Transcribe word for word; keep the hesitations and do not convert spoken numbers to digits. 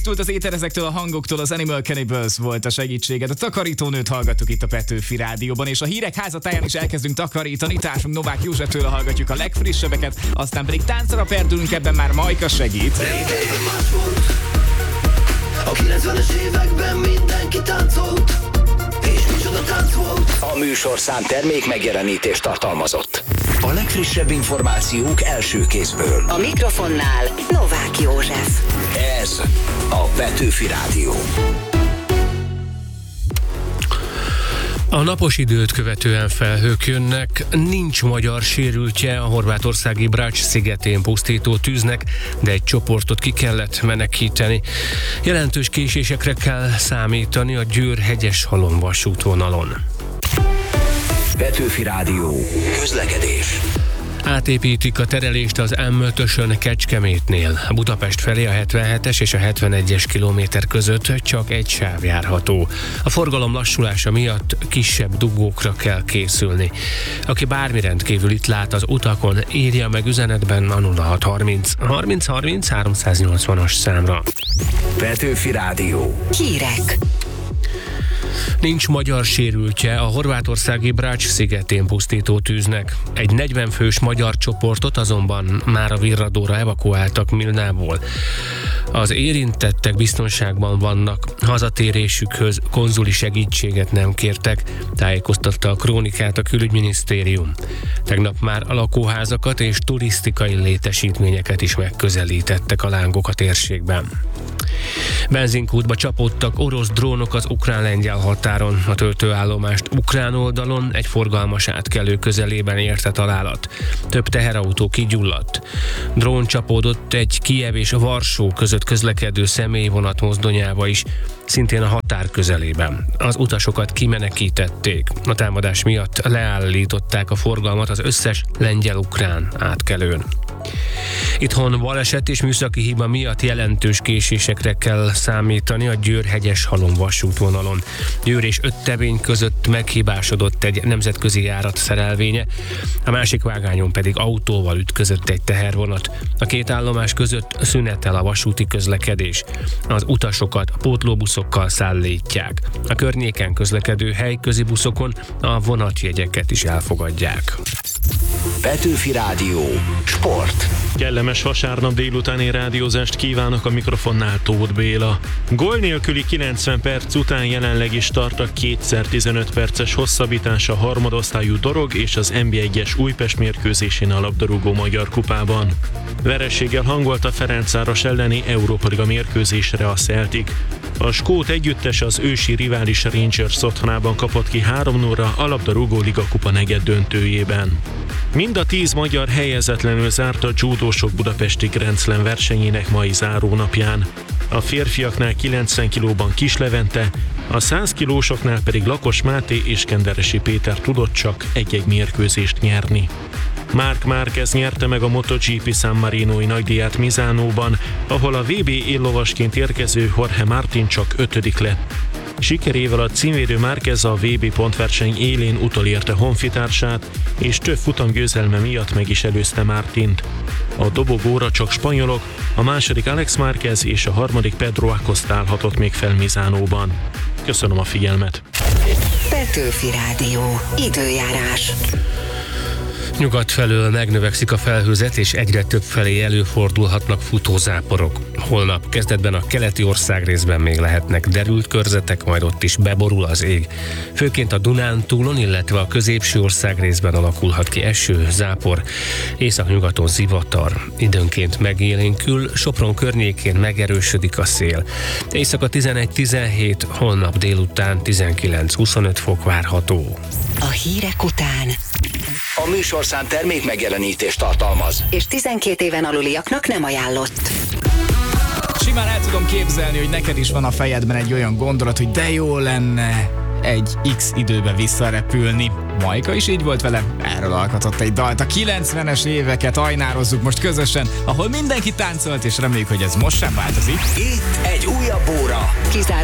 Túlt az éter ezektől a hangoktól, az Animal Cannibals volt a segítséged. A takarítónőt hallgattuk itt a Petőfi Rádióban, és a hírek házatáján is elkezdünk takarítani. Társunk Novák Józseftől hallgatjuk a legfrissebbeket, aztán pedig táncra perdülünk, ebben már Majka segít. A kilencvenes években mindenki táncolt, és micsoda tánc volt. A műsorszám termék megjelenítést tartalmazott. A legfrissebb információk első kézből. A mikrofonnál Novák József. Ez a Petőfi Rádió. A napos időt követően felhők jönnek, nincs magyar sérültje a horvátországi Brač szigetén pusztító tűznek, de egy csoportot ki kellett menekíteni. Jelentős késésekre kell számítani a Győr-Hegyeshalom vasútvonalon. Petőfi Rádió. Közlekedés. Átépítik a terelést az M ötösön Kecskemétnél. Budapest felé a hetvenhetes és a hetvenegyes kilométer között csak egy sáv járható. A forgalom lassulása miatt kisebb dugókra kell készülni. Aki bármi rendkívül itt lát az utakon, írja meg üzenetben a nulla hat harminc harminc harminc háromszáznyolcvanas számra. Petőfi Rádió. Hírek. Nincs magyar sérültje a horvátországi Brač szigetén pusztító tűznek. Egy negyven fős magyar csoportot azonban már a Virradóra evakuáltak Milnából. Az érintettek biztonságban vannak, hazatérésükhöz konzuli segítséget nem kértek, tájékoztatta a Krónikát a Külügyminisztérium. Tegnap már a lakóházakat és turisztikai létesítményeket is megközelítettek a lángok a térségben. Benzinkútba csapódtak orosz drónok az ukrán-lengyel határon. A töltőállomást ukrán oldalon egy forgalmas átkelő közelében érte találat. Több teherautó kigyulladt. Drón csapódott egy Kijev és Varsó között közlekedő személyvonat mozdonyába is, szintén a határ közelében. Az utasokat kimenekítették. A támadás miatt leállították a forgalmat az összes lengyel-ukrán átkelőn. Itthon baleset és műszaki hiba miatt jelentős késésekre kell számítani a Győr-Hegyeshalom vasútvonalon. Győr és Öttevény között meghibásodott egy nemzetközi járat szerelvénye, a másik vágányon pedig autóval ütközött egy tehervonat. A két állomás között szünetel a vasúti közlekedés. Az utasokat pótlóbuszokkal szállítják. A környéken közlekedő helyközi buszokon a vonatjegyeket is elfogadják. Petőfi Rádió. Sport. Kellemes vasárnap délutáni rádiózást kívánok, a mikrofonnál Tóth Béla. Gól nélküli kilencven perc után jelenleg is tart a kétszer tizenöt perces hosszabbítás a harmadosztályú Dorog és az en bé egyes Újpest mérkőzésén a labdarúgó Magyar Kupában. Vereséggel hangolta Ferencváros elleni Európa-liga mérkőzésre a Celtic. A skót együttes az ősi rivális Rangers otthonában kapott ki három nulla a labdarúgó Liga Kupa negyeddöntőjében. Mind a tíz magyar helyezetlenül zárt a judósok budapesti Grand Slam versenyének mai zárónapján. A férfiaknál kilencven kilóban Kis Levente, a száz kilósoknál pedig Lakos Máté és Kenderesi Péter tudott csak egy-egy mérkőzést nyerni. Marc Márquez nyerte meg a MotoGP San Marinói nagydíját Misánóban, ahol a vé bé éllovasként érkező Jorge Martin csak ötödik lett. Sikerével a címvédő Márquez a vé bé pontverseny élén utolérte honfitársát, és több futamgyőzelme miatt meg is előzte Martint. A dobogóra csak spanyolok, a második Alex Márquez és a harmadik Pedro Acosta állhatott még fel Misánóban. Köszönöm a figyelmet! Petőfi Rádió. Időjárás. Nyugat felől megnövekszik a felhőzet, és egyre több felé előfordulhatnak futózáporok. Holnap kezdetben a keleti országrészben még lehetnek derült körzetek, majd ott is beborul az ég. Főként a Dunántúlon, illetve a középső országrészben alakulhat ki eső, zápor, északnyugaton zivatar. Időnként megélénkül, Sopron környékén megerősödik a szél. Éjszaka tizenegy-tizenhét, holnap délután tizenkilenc-huszonöt fok várható. A hírek után A műsorszám termék megjelenítést tartalmaz. és tizenkét éven aluliaknak nem ajánlott. Simán el tudom képzelni, hogy neked is van a fejedben egy olyan gondolat, hogy de jó lenne egy X időbe visszarepülni. Majka is így volt vele, erről alkotott egy dalt. A kilencvenes éveket ajnározzuk most közösen, ahol mindenki táncolt, és reméljük, hogy ez most sem változik. Itt egy újabb óra. Kizár